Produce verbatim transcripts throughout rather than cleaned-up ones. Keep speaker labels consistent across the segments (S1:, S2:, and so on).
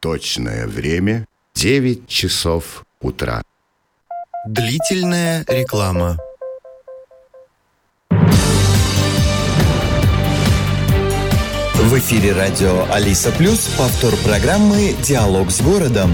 S1: Точное время – девять часов утра.
S2: Длительная реклама. В эфире радио Алиса Плюс, повтор программы «Диалог с городом».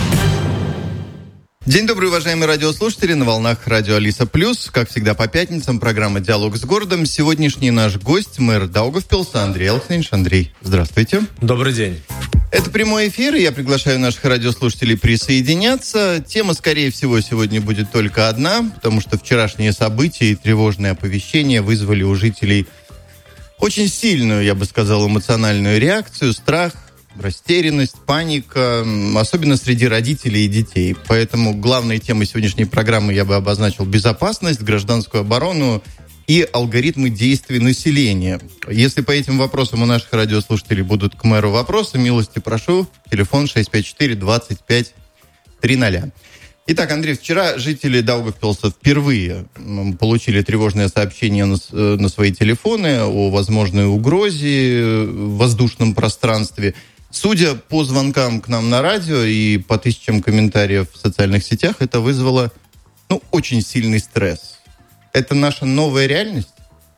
S3: День добрый, уважаемые радиослушатели, на волнах радио Алиса Плюс. Как всегда по пятницам, программа «Диалог с городом». Сегодняшний наш гость, мэр Даугавпилса Андрей Александрович. Андрей, здравствуйте.
S4: Добрый день.
S3: Это прямой эфир, и я приглашаю наших радиослушателей присоединяться. Тема, скорее всего, сегодня будет только одна, потому что вчерашние события и тревожные оповещения вызвали у жителей очень сильную, я бы сказал, эмоциональную реакцию, страх, растерянность, паника, особенно среди родителей и детей. Поэтому главной темой сегодняшней программы я бы обозначил безопасность, гражданскую оборону и алгоритмы действий населения. Если по этим вопросам у наших радиослушателей будут к мэру вопросы, милости прошу, телефон шесть пять четыре двадцать пять тридцать. Итак, Андрей, вчера жители Даугавпилса впервые получили тревожное сообщение на, на свои телефоны о возможной угрозе в воздушном пространстве. Судя по звонкам к нам на радио и по тысячам комментариев в социальных сетях, это вызвало, ну, очень сильный стресс. Это наша новая реальность?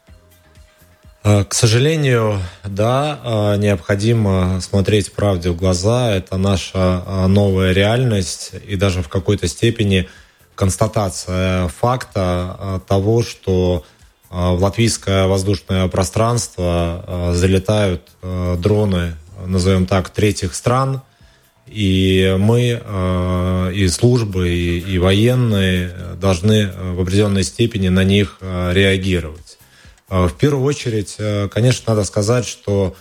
S4: К сожалению, да, необходимо смотреть правде в глаза. Это наша новая реальность и даже в какой-то степени констатация факта того, что в латвийское воздушное пространство залетают дроны, назовем так, третьих стран. И мы, и службы, и, и военные должны в определенной степени на них реагировать. В первую очередь, конечно, надо сказать, что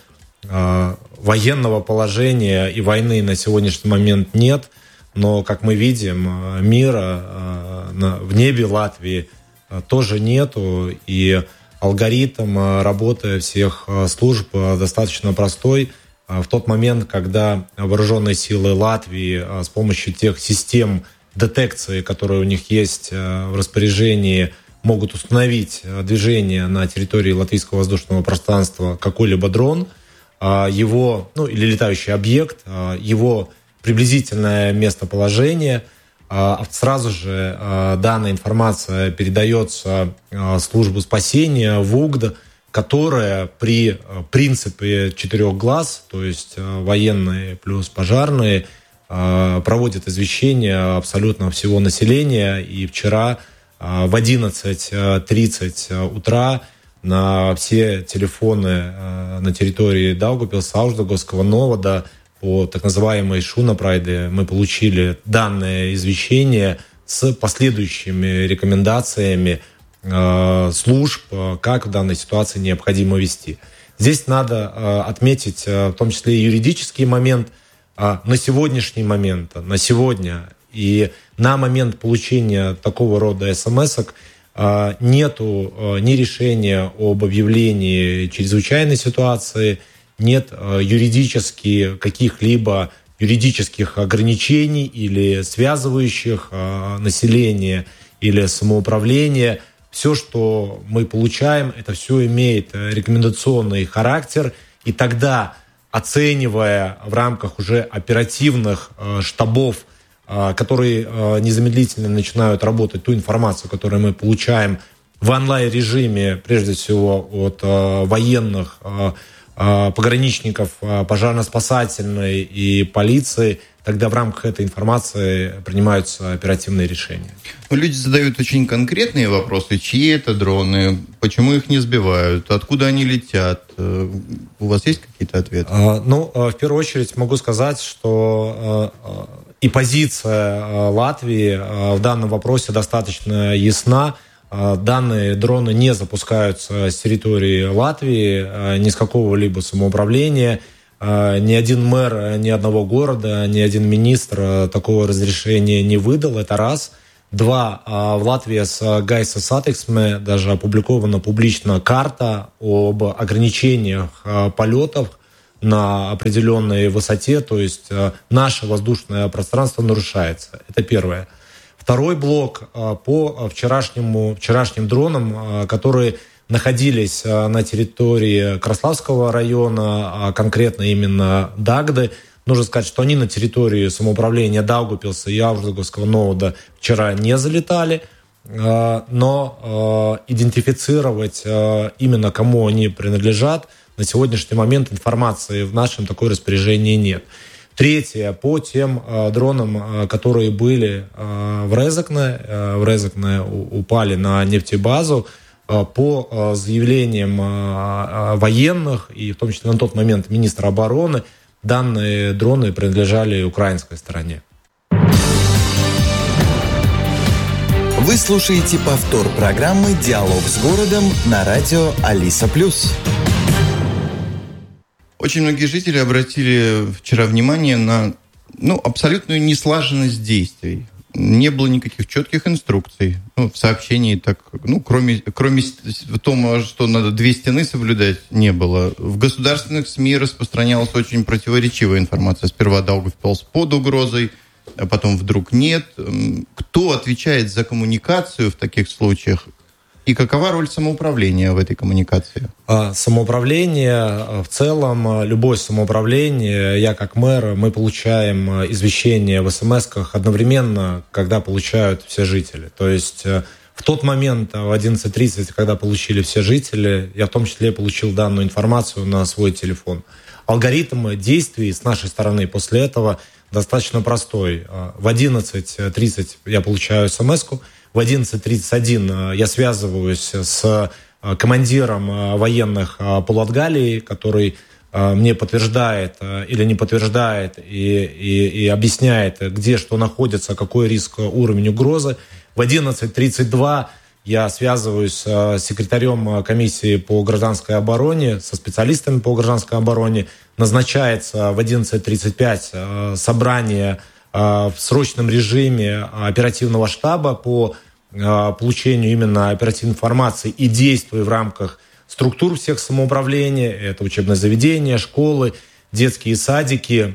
S4: военного положения и войны на сегодняшний момент нет, но, как мы видим, мира в небе Латвии тоже нету, и алгоритм работы всех служб достаточно простой. В тот момент, когда вооруженные силы Латвии с помощью тех систем детекции, которые у них есть в распоряжении, могут установить движение на территории латвийского воздушного пространства какой-либо дрон, его, ну, или летающий объект, его приблизительное местоположение, сразу же данная информация передается в службу спасения, в УГД, которая при принципе четырех глаз, то есть военные плюс пожарные, проводит извещение абсолютно всего населения. И вчера в одиннадцать тридцать утра на все телефоны на территории Даугавпилса, Ауждаговского, Новода по так называемой Шунапрайде мы получили данное извещение с последующими рекомендациями служб, как в данной ситуации необходимо вести. Здесь надо отметить в том числе и юридический момент. На сегодняшний момент, на сегодня и на момент получения такого рода смс-ок нету ни решения об объявлении чрезвычайной ситуации, нет юридически каких-либо юридических ограничений или связывающих население или самоуправление. Все, что мы получаем, это все имеет рекомендационный характер, и тогда, оценивая в рамках уже оперативных штабов, которые незамедлительно начинают работать, ту информацию, которую мы получаем в онлайн-режиме, прежде всего от военных, пограничников, пожарно-спасательной и полиции, тогда в рамках этой информации принимаются оперативные решения.
S3: Люди задают очень конкретные вопросы. Чьи это дроны? Почему их не сбивают? Откуда они летят? У вас есть какие-то ответы?
S4: А, ну, в первую очередь могу сказать, что и позиция Латвии в данном вопросе достаточно ясна. Данные дроны не запускаются с территории Латвии, ни с какого-либо самоуправления. Ни один мэр ни одного города, ни один министр такого разрешения не выдал. Это раз. Два. В Латвии с Гайса Сатексме даже опубликована публично карта об ограничениях полетов на определенной высоте, то есть наше воздушное пространство нарушается. Это первое. Второй блок по вчерашнему, вчерашним дронам, которые находились на территории Краславского района, а конкретно именно Дагды. Нужно сказать, что они на территории самоуправления Даугавпилса и Ауждаугавского новода вчера не залетали, но идентифицировать именно кому они принадлежат на сегодняшний момент информации в нашем такой распоряжении нет. Третье, по тем дронам, которые были в Резекне, в Резекне упали на нефтебазу, по заявлениям военных, и в том числе на тот момент министра обороны, данные дроны принадлежали украинской стороне.
S2: Вы слушаете повтор программы «Диалог с городом» на радио Алиса Плюс.
S3: Очень многие жители обратили вчера внимание на ну, абсолютную неслаженность действий. Не было никаких четких инструкций. Ну, в сообщении так, ну, кроме, кроме того, что надо две стены соблюдать, не было. В государственных СМИ распространялась очень противоречивая информация. Сперва Даугавпилс под угрозой, а потом вдруг нет. Кто отвечает за коммуникацию в таких случаях? И какова роль самоуправления в этой коммуникации?
S4: Самоуправление, в целом, любое самоуправление, я как мэр, мы получаем извещения в смс-ках одновременно, когда получают все жители. То есть в тот момент, в одиннадцать тридцать, когда получили все жители, я в том числе получил данную информацию на свой телефон. Алгоритм действий с нашей стороны после этого достаточно простой. В одиннадцать тридцать я получаю смс-ку, в одиннадцать тридцать один я связываюсь с командиром военных по Латгалии, который мне подтверждает или не подтверждает и, и, и объясняет, где что находится, какой риск, уровень угрозы. В одиннадцать тридцать два я связываюсь с секретарем комиссии по гражданской обороне, со специалистами по гражданской обороне. Назначается в одиннадцать тридцать пять собрание в срочном режиме оперативного штаба по получению именно оперативной информации и действий в рамках структур всех самоуправления. Это учебные заведения, школы, детские садики,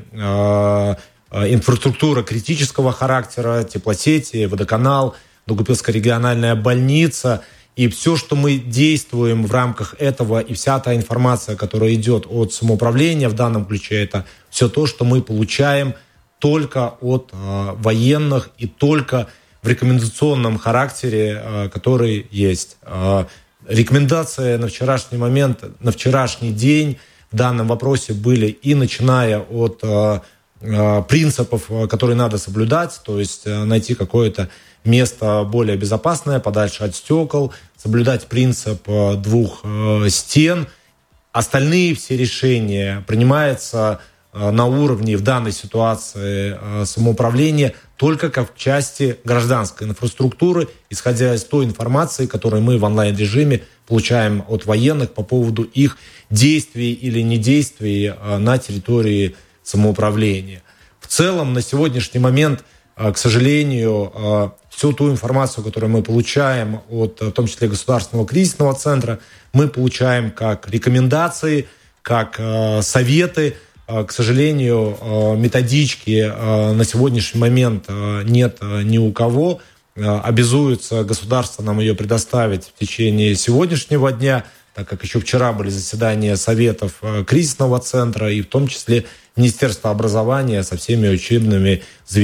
S4: инфраструктура критического характера, теплосети, водоканал, Даугавпилская региональная больница. И все, что мы действуем в рамках этого, и вся та информация, которая идет от самоуправления в данном ключе, это все то, что мы получаем только от э, военных и только в рекомендационном характере, э, который есть. Э, рекомендации на вчерашний момент, на вчерашний день в данном вопросе были и начиная от э, э, принципов, которые надо соблюдать, то есть э, найти какое-то место более безопасное, подальше от стекол, соблюдать принцип э, двух э, стен. Остальные все решения принимаются на уровне в данной ситуации самоуправления только как в части гражданской инфраструктуры, исходя из той информации, которую мы в онлайн-режиме получаем от военных по поводу их действий или недействий на территории самоуправления. В целом, на сегодняшний момент, к сожалению, всю ту информацию, которую мы получаем от, в том числе, Государственного кризисного центра, мы получаем как рекомендации, как советы. К сожалению, методички на сегодняшний момент нет ни у кого. Обязуется государство нам ее предоставить в течение сегодняшнего дня, так как еще вчера были заседания советов кризисного центра и в том числе Министерства образования со всеми учебными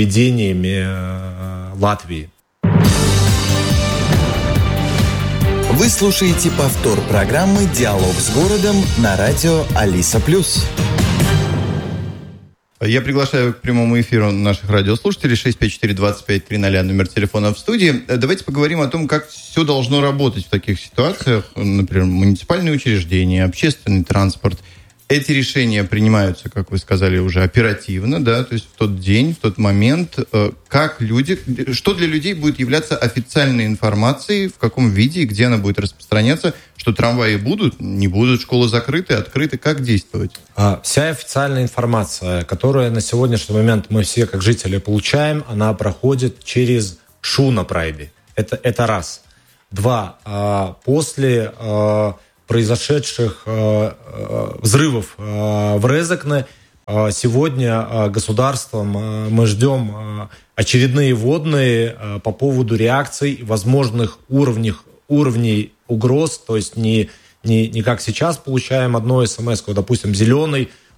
S4: заведениями Латвии.
S2: Вы слушаете повтор программы «Диалог с городом» на радио Алиса Плюс.
S3: Я приглашаю к прямому эфиру наших радиослушателей шесть пять четыре двадцать пять тридцать, номер телефона в студии. Давайте поговорим о том, как все должно работать в таких ситуациях. Например, муниципальные учреждения, общественный транспорт. Эти решения принимаются, как вы сказали, уже оперативно, да, то есть в тот день, в тот момент. Как люди, что для людей будет являться официальной информацией, в каком виде и где она будет распространяться, что трамваи будут, не будут, школы закрыты, открыты, как действовать?
S4: Вся официальная информация, которую на сегодняшний момент мы все как жители получаем, она проходит через Шунапрайди. Это, это раз. Два. После произошедших э, э, взрывов э, в Резекне. Э, сегодня э, государством э, мы ждем э, очередные вводные э, по поводу реакций возможных уровней, уровней угроз. То есть не, не, не как сейчас получаем одно смс, допустим, зеленый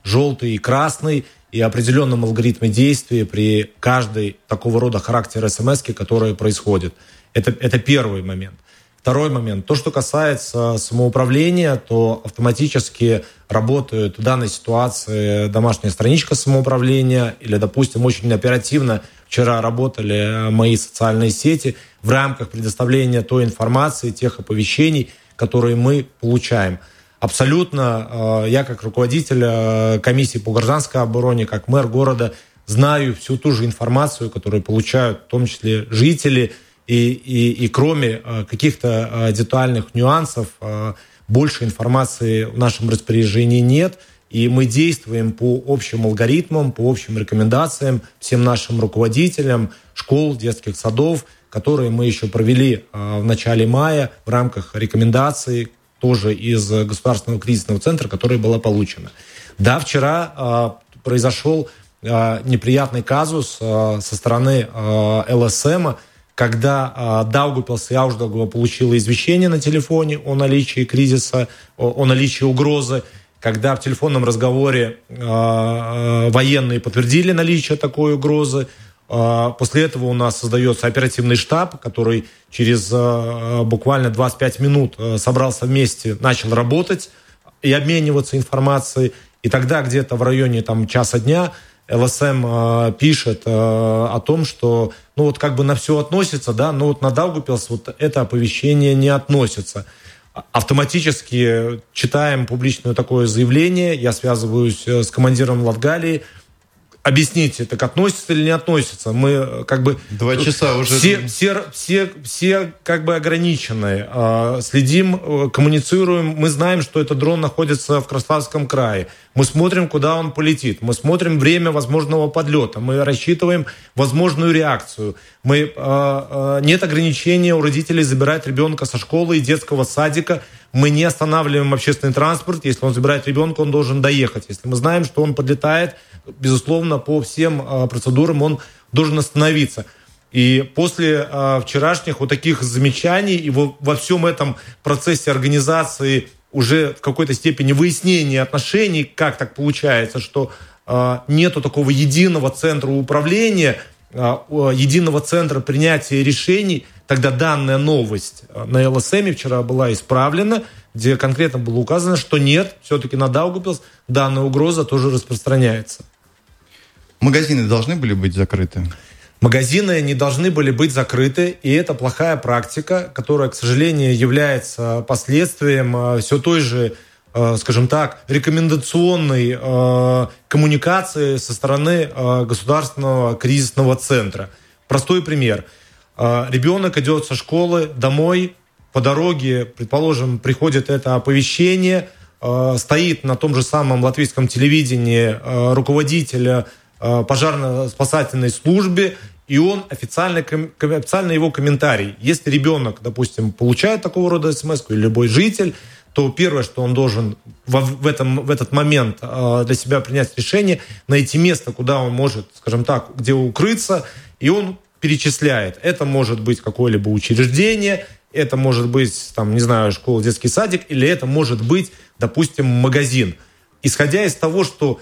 S4: желтый и красный, и определенном алгоритме действия при каждой такого рода характера смс-ки, которая происходит. Это, это первый момент. Второй момент. То, что касается самоуправления, то автоматически работает в данной ситуации домашняя страничка самоуправления или, допустим, очень оперативно вчера работали мои социальные сети в рамках предоставления той информации, тех оповещений, которые мы получаем. Абсолютно я, как руководитель комиссии по гражданской обороне, как мэр города, знаю всю ту же информацию, которую получают в том числе жители, и, и, и кроме каких-то детальных нюансов, больше информации в нашем распоряжении нет, и мы действуем по общим алгоритмам, по общим рекомендациям всем нашим руководителям школ, детских садов, которые мы еще провели в начале мая в рамках рекомендаций тоже из Государственного кризисного центра, которая была получена. Да, вчера произошел неприятный казус со стороны эл эс эм, когда Даугавпилс и Ауждалгова получила извещение на телефоне о наличии кризиса, о наличии угрозы, когда в телефонном разговоре военные подтвердили наличие такой угрозы. После этого у нас создается оперативный штаб, который через буквально двадцать пять минут собрался вместе, начал работать и обмениваться информацией. И тогда где-то в районе там, часа дня эл эс эм пишет о том, что ну вот как бы на все относится, да, но вот на Даугавпилс вот это оповещение не относится. Автоматически читаем публичное такое заявление, я связываюсь с командиром Латгалии. Объясните, так относится или не относится? Мы как бы...
S3: Два часа уже...
S4: Все, все, все, все как бы ограничены. Следим, коммуницируем. Мы знаем, что этот дрон находится в Краснодарском крае. Мы смотрим, куда он полетит. Мы смотрим время возможного подлета. Мы рассчитываем возможную реакцию. Мы, нет ограничения у родителей забирать ребенка со школы и детского садика. Мы не останавливаем общественный транспорт. Если он забирает ребенка, он должен доехать. Если мы знаем, что он подлетает, безусловно, по всем процедурам он должен остановиться. И после вчерашних вот таких замечаний и во, во всем этом процессе организации уже в какой-то степени выяснения отношений, как так получается, что нету такого единого центра управления, единого центра принятия решений, тогда данная новость на эл эс эм вчера была исправлена, где конкретно было указано, что нет, все-таки на Даугавпилс данная угроза тоже распространяется.
S3: Магазины должны были быть закрыты?
S4: Магазины не должны были быть закрыты, и это плохая практика, которая, к сожалению, является последствием все той же, скажем так, рекомендационной коммуникации со стороны Государственного кризисного центра. Простой пример. Ребенок идет со школы домой, по дороге, предположим, приходит это оповещение, стоит на том же самом латвийском телевидении руководитель пожарно-спасательной службе, и он официально, официально его комментарий. Если ребенок, допустим, получает такого рода смс-ку или любой житель, то первое, что он должен в, в, этом, в этот момент для себя принять решение, найти место, куда он может, скажем так, где укрыться, и он перечисляет. Это может быть какое-либо учреждение, это может быть, там, не знаю, школа, детский садик, или это может быть, допустим, магазин. Исходя из того, что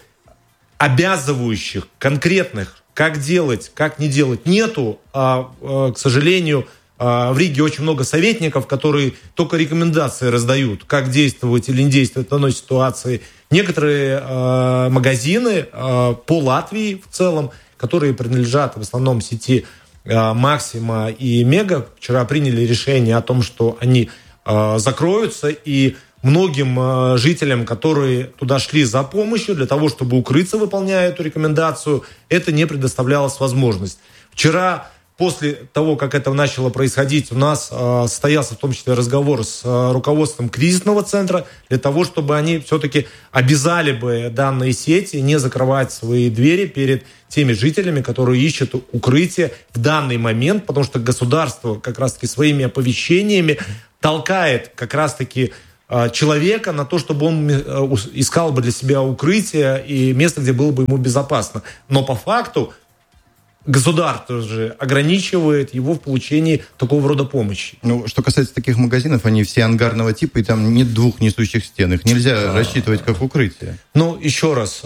S4: обязывающих, конкретных, как делать, как не делать, нету, а, а, к сожалению, а, в Риге очень много советников, которые только рекомендации раздают, как действовать или не действовать в данной ситуации. Некоторые а, магазины а, по Латвии в целом, которые принадлежат в основном сети а, Максима и Мега, вчера приняли решение о том, что они а, закроются, и многим э, жителям, которые туда шли за помощью, для того, чтобы укрыться, выполняя эту рекомендацию, это не предоставлялась возможность. Вчера, после того, как это начало происходить, у нас э, состоялся в том числе разговор с э, руководством кризисного центра, для того, чтобы они все-таки обязали бы данные сети не закрывать свои двери перед теми жителями, которые ищут укрытие в данный момент, потому что государство как раз-таки своими оповещениями толкает как раз-таки человека на то, чтобы он искал бы для себя укрытие и место, где было бы ему безопасно. Но по факту государство же ограничивает его в получении такого рода помощи.
S3: Ну, что касается таких магазинов, они все ангарного типа, и там нет двух несущих стен. Их нельзя а, рассчитывать как укрытие.
S4: Ну, еще раз,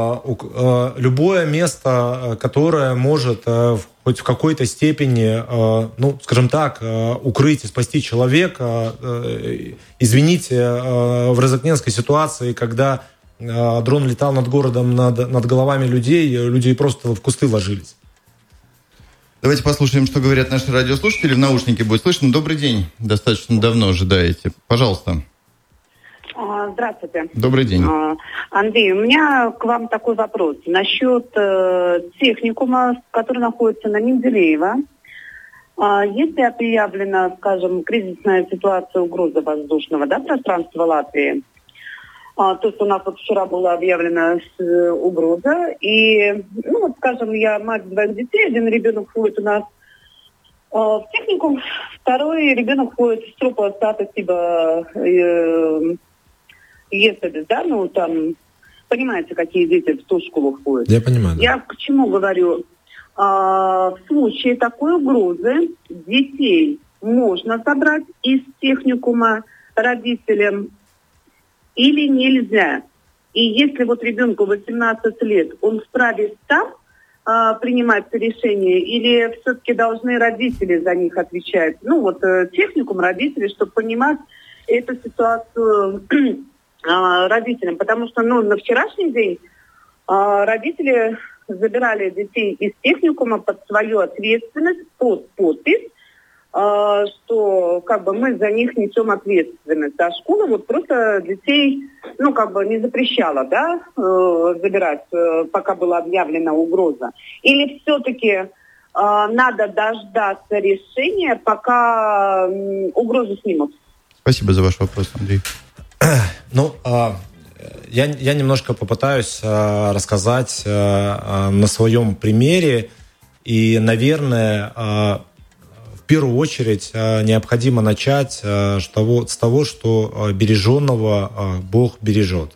S4: любое место, которое может хоть в какой-то степени, ну, скажем так, укрыть и спасти человека, извините, в Розыкненской ситуации, когда дрон летал над городом, над, над головами людей, люди просто в кусты ложились.
S3: Давайте послушаем, что говорят наши радиослушатели. В наушнике будет слышно. Добрый день. Достаточно давно ожидаете. Пожалуйста.
S5: Здравствуйте.
S3: Добрый день.
S5: Андрей, у меня к вам такой вопрос. Насчет э, техникума, который находится на Менделеева. Э, если объявлена, скажем, кризисная ситуация угрозы воздушного, да, пространства Латвии, то есть у нас вот вчера была объявлена угроза, и, ну, вот, скажем, я мать двоих детей, один ребенок ходит у нас э, в техникум, второй ребенок ходит в строго статус, типа, э, если, да, ну, там, понимаете, какие дети в ту школу ходят.
S4: Я понимаю. Да.
S5: Я к чему говорю? А, в случае такой угрозы детей можно забрать из техникума родителям, или нельзя. И если вот ребенку восемнадцать лет, он вправе сам а, принимать решение, или все-таки должны родители за них отвечать? Ну вот э, техникум, родители, чтобы понимать эту ситуацию а, родителям. Потому что, ну, на вчерашний день а, родители забирали детей из техникума под свою ответственность, под подпись, что как бы мы за них несем ответственность. А школа вот просто детей, ну, как бы не запрещала, да, забирать, пока была объявлена угроза. Или все-таки надо дождаться решения, пока угрозу снимут?
S3: Спасибо за ваш вопрос, Андрей.
S4: Ну, я, я немножко попытаюсь рассказать на своем примере. И, наверное, в первую очередь необходимо начать с того, с того, что береженного Бог бережет.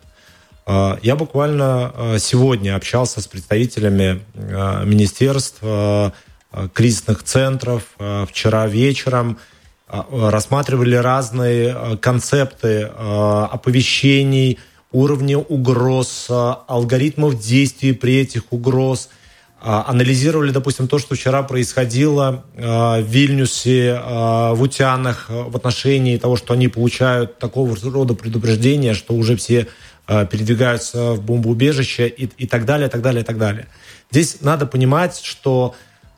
S4: Я буквально сегодня общался с представителями министерств, кризисных центров. Вчера вечером рассматривали разные концепты оповещений, уровня угроз, алгоритмов действий при этих угроз. Анализировали, допустим, то, что вчера происходило в Вильнюсе, в Утянах в отношении того, что они получают такого рода предупреждения, что уже все передвигаются в бомбоубежище и, и так далее, так далее, так далее. Здесь надо понимать, что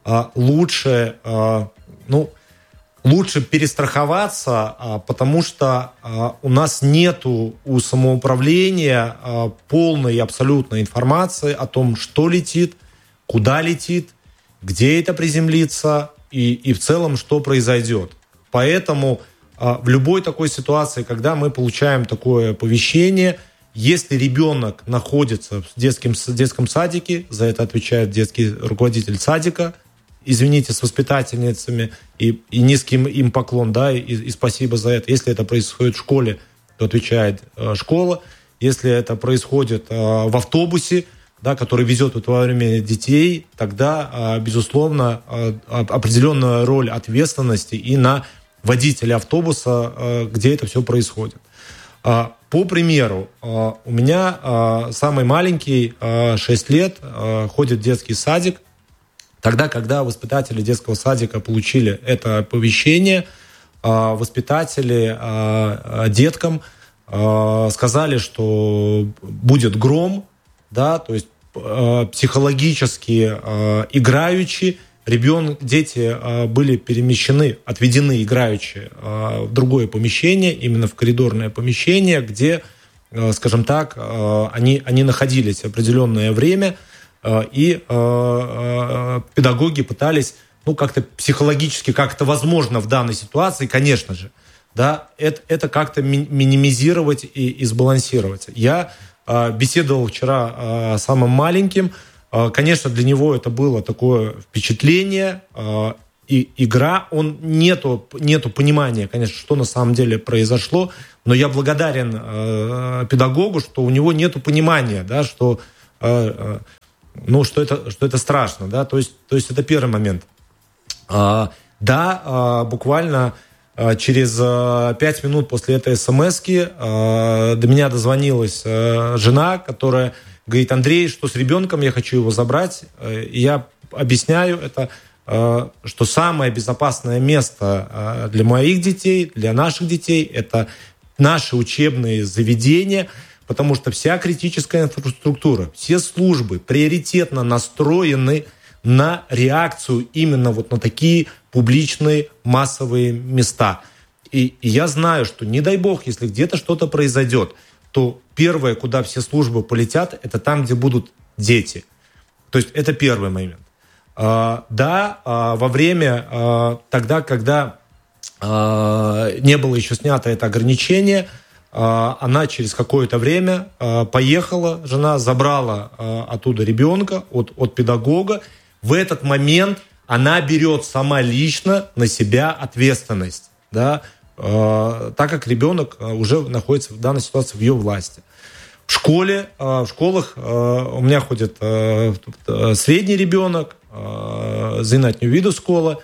S4: лучше, ну, лучше перестраховаться, потому что у нас нету у самоуправления полной и абсолютной информации о том, что летит, куда летит, где это приземлится и, и в целом, что произойдет. Поэтому э, в любой такой ситуации, когда мы получаем такое оповещение, если ребенок находится в детском, в детском садике, за это отвечает детский руководитель садика, извините, с воспитательницами, и, и низкий им поклон, да, и, и спасибо за это. Если это происходит в школе, то отвечает э, школа. Если это происходит э, в автобусе, да, который везет в это время детей, тогда, безусловно, определенная роль ответственности и на водителя автобуса, где это все происходит. По примеру, у меня самый маленький, шесть лет, ходит в детский садик. Тогда, когда воспитатели детского садика получили это оповещение, воспитатели деткам сказали, что будет гром, да, то есть э, психологически э, играючи, ребен, дети э, были перемещены, отведены играючи э, в другое помещение, именно в коридорное помещение, где, э, скажем так, э, они, они находились определенное время, э, и э, э, педагоги пытались, ну, как-то психологически, как это возможно в данной ситуации, конечно же, да, это, это как-то ми- минимизировать и, и сбалансировать. Я беседовал вчера с самым маленьким. Конечно, для него это было такое впечатление и игра. Он нету, нету понимания, конечно, что на самом деле произошло. Но я благодарен педагогу, что у него нету понимания, да, что ну, что это, что это страшно, да, то есть, то есть это первый момент. Да, буквально через пять минут после этой смс-ки до меня дозвонилась жена, которая говорит: Андрей, что с ребенком, я хочу его забрать. И я объясняю это, что самое безопасное место для моих детей, для наших детей, это наши учебные заведения, потому что вся критическая инфраструктура, все службы приоритетно настроены на реакцию именно вот на такие публичные массовые места. И, и я знаю, что не дай бог, если где-то что-то произойдет, то первое, куда все службы полетят, это там, где будут дети. То есть это первый момент. А, да, а, во время, а, тогда, когда а, не было еще снято это ограничение, она через какое-то время поехала, жена забрала оттуда ребенка от, от педагога. В этот момент она берет сама лично на себя ответственность, да, так как ребенок уже находится в данной ситуации в ее власти. В школе, в школах у меня ходит средний ребенок, зайнятню виду школа.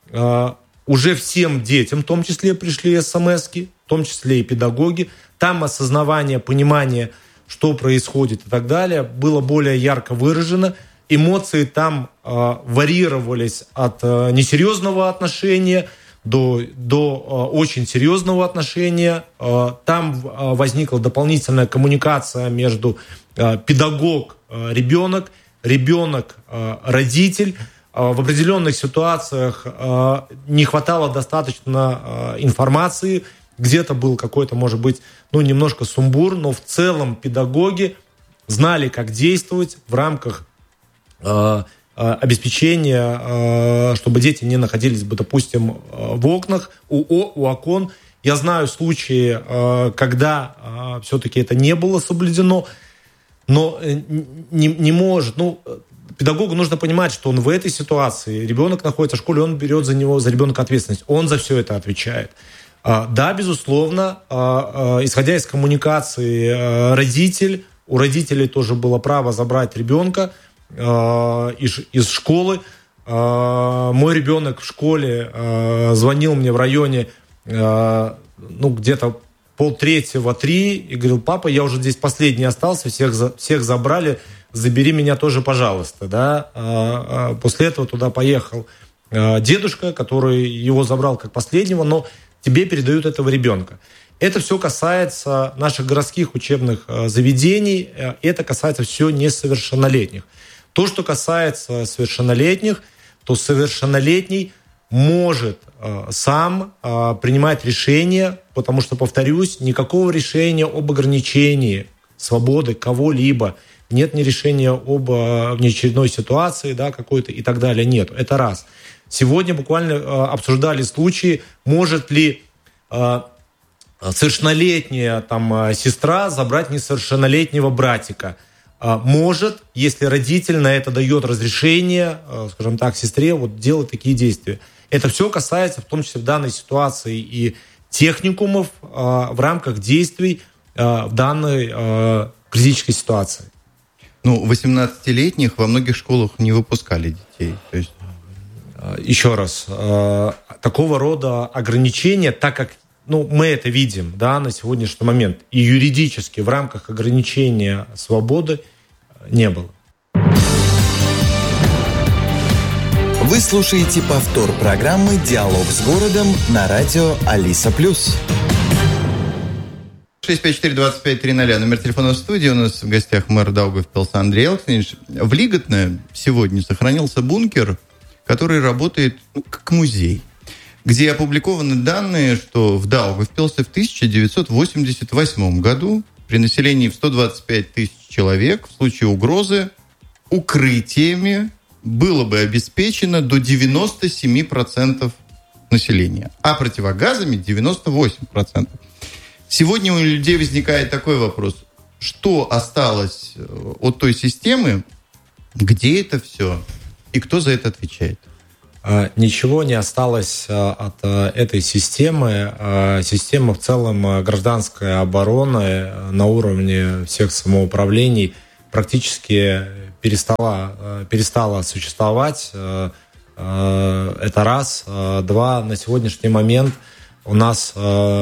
S4: Уже всем детям, в том числе, пришли смс-ки, в том числе и педагоги. Там осознавание, понимание, что происходит и так далее, было более ярко выражено. Эмоции там э, варьировались от э, несерьезного отношения до, до э, очень серьезного отношения. Э, там э, возникла дополнительная коммуникация между э, педагог-ребенок, ребенок-родитель. В определенных ситуациях э, не хватало достаточно э, информации, где-то был какой-то, может быть, ну, немножко сумбур, но в целом педагоги знали, как действовать в рамках э, э, обеспечения, э, чтобы дети не находились бы, допустим, в окнах, у, у окон. Я знаю случаи, э, когда э, все-таки это не было соблюдено, но не, не может... Ну, педагогу нужно понимать, что он в этой ситуации, ребенок находится в школе, он берет за него, за ребенка ответственность, он за все это отвечает. Да, безусловно, исходя из коммуникации родитель, у родителей тоже было право забрать ребенка из, из школы. Мой ребенок в школе звонил мне в районе, ну, где-то полтретьего, три, и говорил: папа, я уже здесь последний остался, всех, всех забрали, забери меня тоже, пожалуйста, да. После этого туда поехал дедушка, который его забрал как последнего, но тебе передают этого ребенка. Это все касается наших городских учебных заведений, это касается все несовершеннолетних. То, что касается совершеннолетних, то совершеннолетний может сам принимать решение, потому что, повторюсь, никакого решения об ограничении свободы кого-либо нет, ни решения об внеочередной ситуации, да, какой-то и так далее, нет. Это раз. Сегодня буквально э, обсуждали случаи, может ли э, совершеннолетняя там, э, сестра забрать несовершеннолетнего братика. Э, может, если родитель на это дает разрешение, э, скажем так, сестре вот, делать такие действия. Это все касается, в том числе в данной ситуации, и техникумов э, в рамках действий э, в данной э, критической ситуации.
S3: Ну, восемнадцатилетних во многих школах не выпускали детей. То есть...
S4: Еще раз, такого рода ограничения, так как ну, мы это видим, да, на сегодняшний момент, и юридически в рамках ограничения свободы не было.
S2: Вы слушаете повтор программы «Диалог с городом» на радио Алиса Плюс.
S3: шесть пять четыре двадцать пять тридцать, номер телефона в студии. У нас в гостях мэр Даугавпилса Андрей Элкснич. В Лиготно сегодня сохранился бункер, который работает ну, как музей, где опубликованы данные, что в Даугавпилсе в тысяча девятьсот восемьдесят восьмом году при населении в сто двадцать пять тысяч человек в случае угрозы укрытиями было бы обеспечено до девяносто семь процентов населения, а противогазами девяносто восемь процентов. Сегодня у людей возникает такой вопрос: что осталось от той системы, где это все, и кто за это отвечает?
S4: Ничего не осталось от этой системы. Система в целом гражданской обороны на уровне всех самоуправлений практически перестала, перестала существовать. Это раз. Два, на сегодняшний момент у нас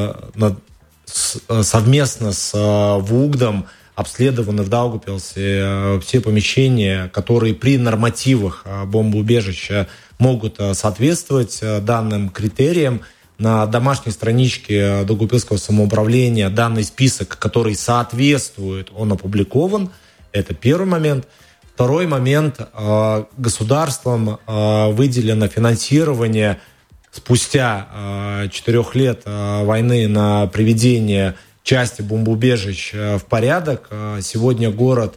S4: совместно с ВУГДом обследованы в Даугавпилсе все помещения, которые при нормативах бомбоубежища могут соответствовать данным критериям. На домашней страничке Даугавпилского самоуправления данный список, который соответствует, он опубликован. Это первый момент. Второй момент. Государством выделено финансирование спустя четырех лет войны на приведение части бомбоубежищ в порядок. Сегодня город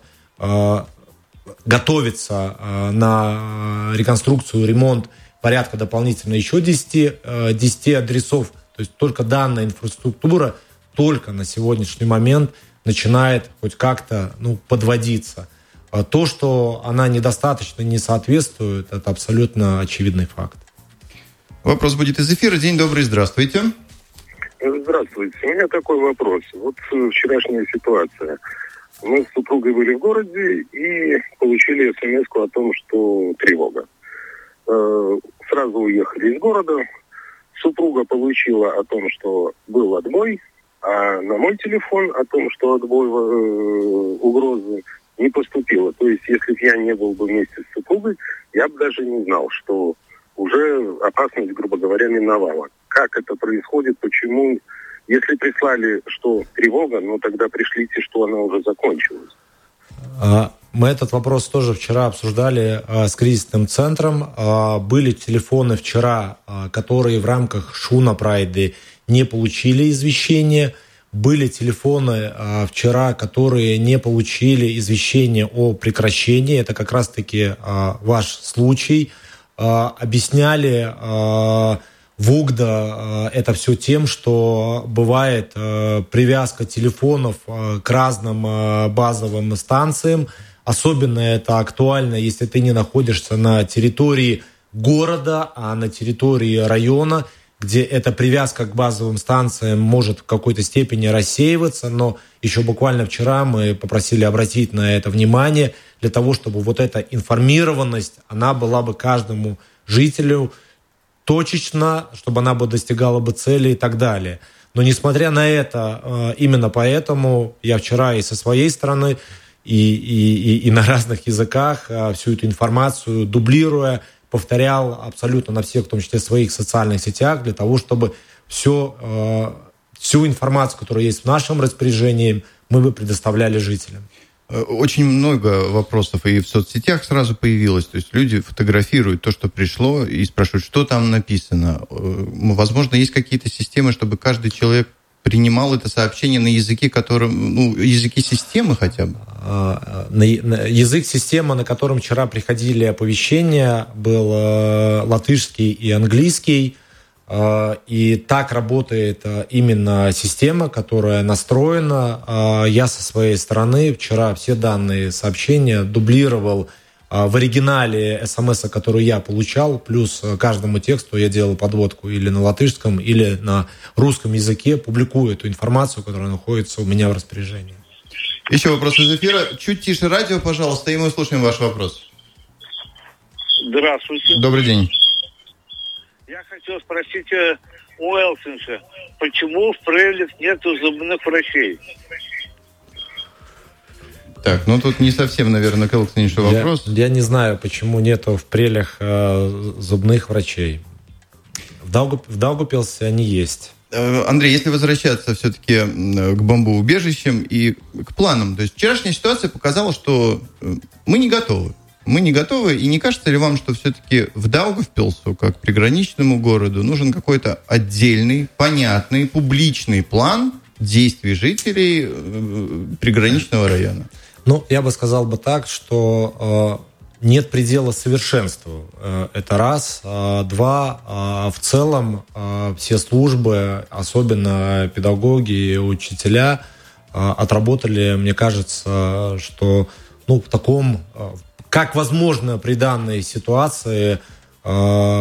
S4: готовится на реконструкцию, ремонт порядка дополнительно еще десять, десять адресов. То есть только данная инфраструктура только на сегодняшний момент начинает хоть как-то ну, подводиться. То, что она недостаточно не соответствует, это абсолютно очевидный факт.
S3: Вопрос будет из эфира. День добрый, здравствуйте.
S6: Здравствуйте. У меня такой вопрос. Вот вчерашняя ситуация. Мы с супругой были в городе и получили смс-ку о том, что тревога. Сразу уехали из города. Супруга получила о том, что был отбой, а на мой телефон о том, что отбой э, угрозы не поступило. То есть, если бы я не был бы вместе с супругой, я бы даже не знал, что уже опасность, грубо говоря, миновала. Как это происходит, почему? Если прислали, что тревога, ну тогда пришлите, что она уже закончилась.
S4: Мы этот вопрос тоже вчера обсуждали а, с кризисным центром. А, были телефоны вчера, а, которые в рамках Шуна Прайды не получили извещения. Были телефоны а, вчера, которые не получили извещения о прекращении. Это как раз-таки а, ваш случай. А, объясняли а, ВУГДа а, это все тем, что бывает а, привязка телефонов а, к разным а, базовым станциям. Особенно это актуально, если ты не находишься на территории города, а на территории района, где эта привязка к базовым станциям может в какой-то степени рассеиваться. Но еще буквально вчера мы попросили обратить на это внимание, для того, чтобы вот эта информированность, она была бы каждому жителю точечно, чтобы она бы достигала бы цели и так далее. Но несмотря на это, именно поэтому я вчера и со своей стороны, И, и, и на разных языках всю эту информацию, дублируя, повторял абсолютно на всех, в том числе своих социальных сетях, для того, чтобы все, всю информацию, которая есть в нашем распоряжении, мы бы предоставляли жителям.
S3: Очень много вопросов и в соцсетях сразу появилось. То есть люди фотографируют то, что пришло, и спрашивают, что там написано. Возможно, есть какие-то системы, чтобы каждый человек принимал это сообщение на языке, которым, ну, языке системы хотя бы?
S4: Язык системы, на котором вчера приходили оповещения, был латышский и английский. И так работает именно система, которая настроена. Я со своей стороны вчера все данные сообщения дублировал в оригинале смс, который я получал, плюс каждому тексту я делал подводку или на латышском, или на русском языке, публикую эту информацию, которая находится у меня в распоряжении.
S3: Еще вопрос из эфира. Чуть тише радио, пожалуйста, и мы слушаем ваш вопрос.
S6: Здравствуйте.
S3: Добрый день.
S6: Я хотел спросить у Элсинша, почему в Прелях нету зубных врачей?
S3: Так, ну тут не совсем, наверное, к Элсиншу вопрос.
S4: Я, я не знаю, почему нету в Прелях э, зубных врачей. В, Даугав, в Даугавпилсе они есть.
S3: Андрей, если возвращаться все-таки к бомбоубежищам и к планам, то есть вчерашняя ситуация показала, что мы не готовы. Мы не готовы, и не кажется ли вам, что все-таки в Даугавпилсу, как приграничному городу, нужен какой-то отдельный, понятный, публичный план действий жителей приграничного района?
S4: Ну, я бы сказал бы так, что э, нет предела совершенству. Э, это раз. Э, два. Э, в целом э, все службы, особенно педагоги и учителя, э, отработали, мне кажется, что ну, в таком, э, как возможно при данной ситуации, э,